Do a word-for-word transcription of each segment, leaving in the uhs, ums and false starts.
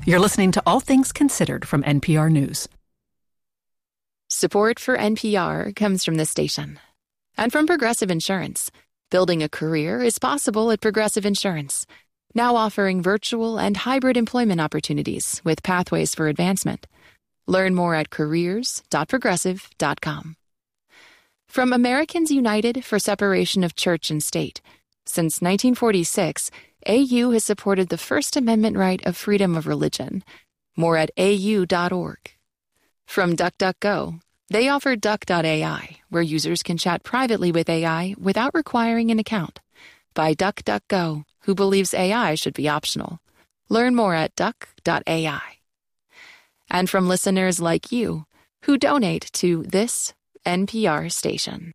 You're listening to All Things Considered from N P R News. Support for N P R comes from this station and from Progressive Insurance. Building a career is possible at Progressive Insurance, now offering virtual and hybrid employment opportunities with pathways for advancement. Learn more at careers dot progressive dot com. From Americans United for Separation of Church and State. Since nineteen forty-six, A U has supported the First Amendment right of freedom of religion. More at A U dot org. From DuckDuckGo, they offer Duck dot A I, where users can chat privately with A I without requiring an account. By DuckDuckGo, who believes A I should be optional. Learn more at Duck dot A I. And from listeners like you, who donate to this N P R station.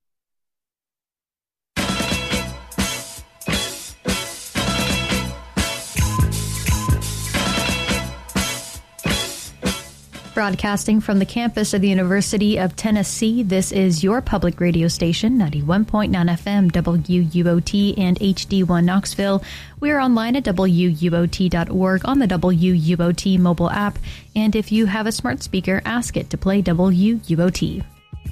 Broadcasting from the campus of the University of Tennessee, this is your public radio station, ninety-one point nine F M, W U O T, and H D one Knoxville. We are online at W U O T dot org on the W U O T mobile app, and if you have a smart speaker, ask it to play W U O T.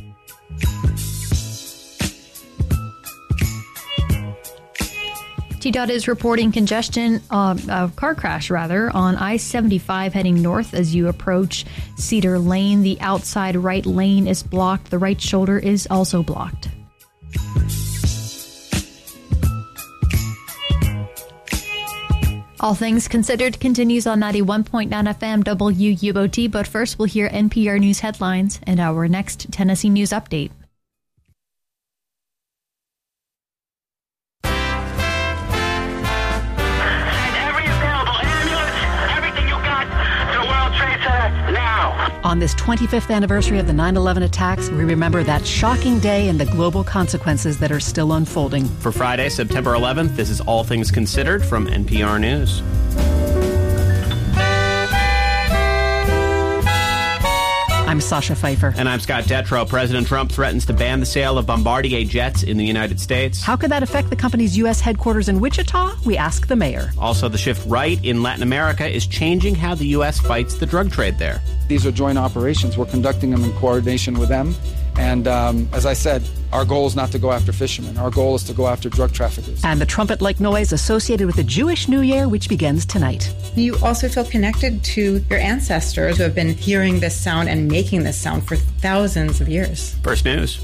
T DOT is reporting congestion, uh, a car crash rather, on I seventy-five heading north as you approach Cedar Lane. The outside right lane is blocked. The right shoulder is also blocked. All Things Considered continues on ninety-one point nine F M W U O T, but first we'll hear N P R News headlines and our next Tennessee News Update. On this twenty-fifth anniversary of the nine eleven attacks, we remember that shocking day and the global consequences that are still unfolding. For Friday, September eleventh, this is All Things Considered from N P R News. I'm Sasha Pfeiffer. And I'm Scott Detrow. President Trump threatens to ban the sale of Bombardier jets in the United States. How could that affect the company's U S headquarters in Wichita? We ask the mayor. Also, the shift right in Latin America is changing how the U S fights the drug trade there. These are joint operations. We're conducting them in coordination with them. And um, as I said, our goal is not to go after fishermen. Our goal is to go after drug traffickers. And the trumpet-like noise associated with the Jewish New Year, which begins tonight. You also feel connected to your ancestors who have been hearing this sound and making this sound for thousands of years. First News.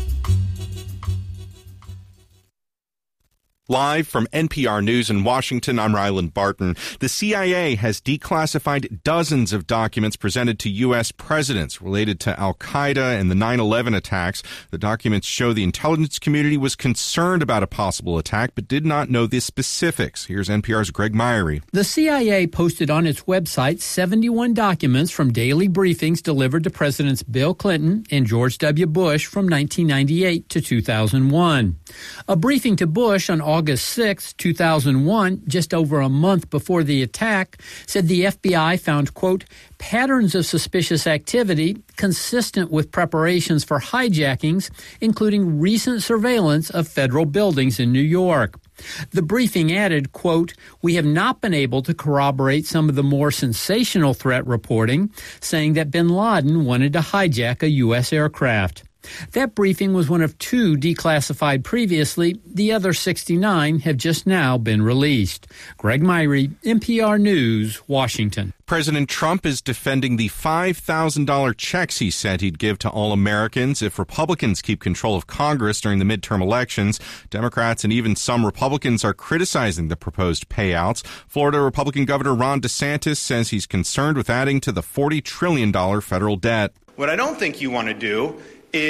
Live from N P R News in Washington, I'm Ryland Barton. The C I A has declassified dozens of documents presented to U S presidents related to al-Qaeda and the nine eleven attacks. The documents show the intelligence community was concerned about a possible attack, but did not know the specifics. Here's N P R's Greg Myrie. The C I A posted on its website seventy-one documents from daily briefings delivered to Presidents Bill Clinton and George W. Bush from nineteen ninety-eight to two thousand one. A briefing to Bush on August sixth, two thousand one, just over a month before the attack, said the F B I found, quote, patterns of suspicious activity consistent with preparations for hijackings, including recent surveillance of federal buildings in New York. The briefing added, quote, we have not been able to corroborate some of the more sensational threat reporting, saying that bin Laden wanted to hijack a U S aircraft. That briefing was one of two declassified previously. The other sixty-nine have just now been released. Greg Myrie, N P R News, Washington. President Trump is defending the five thousand dollars checks he said he'd give to all Americans if Republicans keep control of Congress during the midterm elections. Democrats and even some Republicans are criticizing the proposed payouts. Florida Republican Governor Ron DeSantis says he's concerned with adding to the forty trillion dollars federal debt. What I don't think you want to do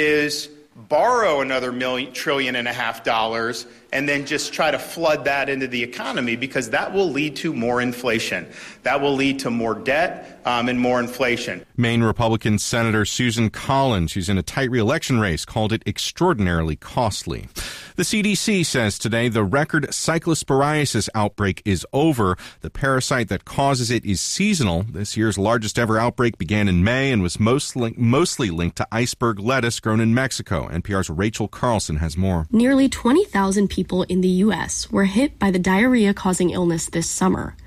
is borrow another million, trillion and a half dollars and then just try to flood that into the economy, because that will lead to more inflation. That will lead to more debt um, and more inflation. Maine Republican Senator Susan Collins, who's in a tight re-election race, called it extraordinarily costly. The C D C says today the record cyclosporiasis outbreak is over. The parasite that causes it is seasonal. This year's largest ever outbreak began in May and was mostly, mostly linked to iceberg lettuce grown in Mexico. N P R's Rachel Carlson has more. Nearly twenty thousand people in the U S were hit by the diarrhea-causing illness this summer.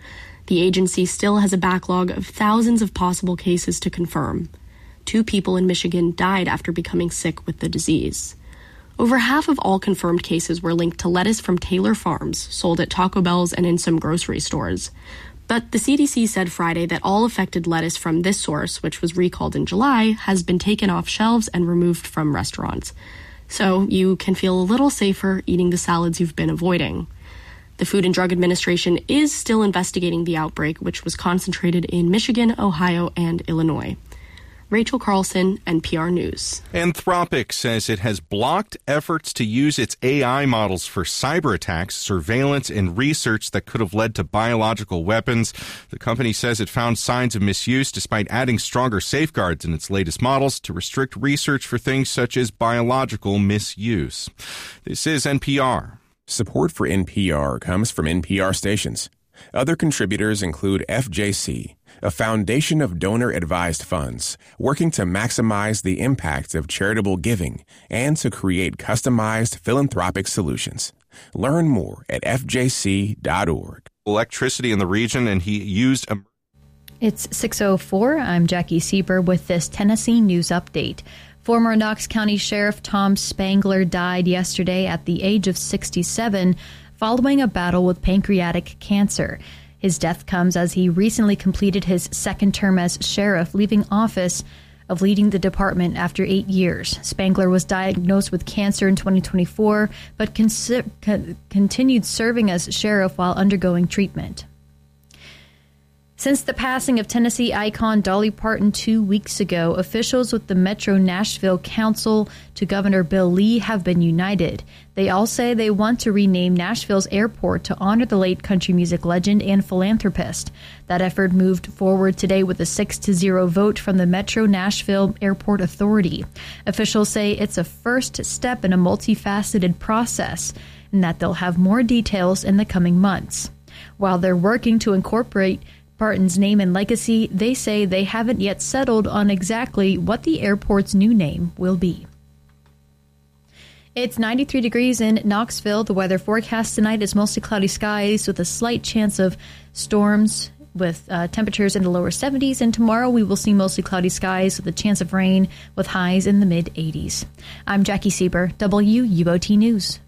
The agency still has a backlog of thousands of possible cases to confirm. Two people in Michigan died after becoming sick with the disease. Over half of all confirmed cases were linked to lettuce from Taylor Farms, sold at Taco Bell's and in some grocery stores. But the C D C said Friday that all affected lettuce from this source, which was recalled in July, has been taken off shelves and removed from restaurants. So you can feel a little safer eating the salads you've been avoiding. The Food and Drug Administration is still investigating the outbreak, which was concentrated in Michigan, Ohio, and Illinois. Rachel Carlson, N P R News. Anthropic says it has blocked efforts to use its A I models for cyber attacks, surveillance, and research that could have led to biological weapons. The company says it found signs of misuse despite adding stronger safeguards in its latest models to restrict research for things such as biological misuse. This is N P R. Support for N P R comes from N P R stations. Other contributors include F J C, a foundation of donor-advised funds working to maximize the impact of charitable giving and to create customized philanthropic solutions. Learn more at F J C dot org. Electricity in the region, and he used a... It's six oh four. I'm Jackie Sieber with this Tennessee News Update. Former Knox County Sheriff Tom Spangler died yesterday at the age of sixty-seven following a battle with pancreatic cancer. His death comes as he recently completed his second term as sheriff, leaving office of leading the department after eight years. Spangler was diagnosed with cancer in twenty twenty-four, but cons- con- continued serving as sheriff while undergoing treatment. Since the passing of Tennessee icon Dolly Parton two weeks ago, officials with the Metro Nashville Council to Governor Bill Lee have been united. They all say they want to rename Nashville's airport to honor the late country music legend and philanthropist. That effort moved forward today with a six to zero vote from the Metro Nashville Airport Authority. Officials say it's a first step in a multifaceted process and that they'll have more details in the coming months. While they're working to incorporate Parton's name and legacy, they say they haven't yet settled on exactly what the airport's new name will be. It's ninety-three degrees in Knoxville. The weather forecast tonight is mostly cloudy skies with a slight chance of storms with uh, temperatures in the lower seventies. And tomorrow we will see mostly cloudy skies with a chance of rain with highs in the mid eighties. I'm Jackie Sieber, W U O T News.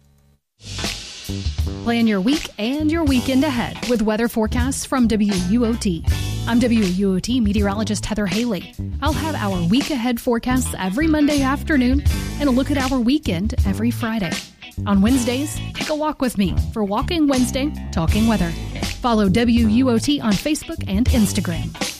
Plan your week and your weekend ahead with weather forecasts from W U O T. I'm W U O T meteorologist Heather Haley. I'll have our week ahead forecasts every Monday afternoon and a look at our weekend every Friday. On Wednesdays, take a walk with me for Walking Wednesday, Talking Weather. Follow W U O T on Facebook and Instagram.